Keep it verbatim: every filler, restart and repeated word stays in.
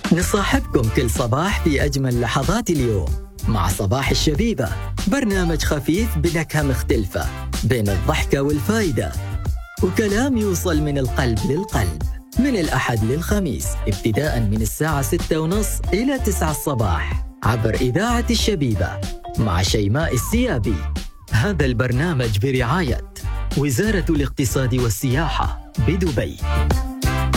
نصاحبكم كل صباح في أجمل لحظات اليوم مع صباح الشبيبة، برنامج خفيف بنكهة مختلفة بين الضحكة والفايدة، وكلام يوصل من القلب للقلب، من الأحد للخميس ابتداء من الساعة ستة ونص إلى تسعة الصباح عبر إذاعة الشبيبة مع شيماء السيابي. هذا البرنامج برعاية وزارة الاقتصاد والسياحة بدبي.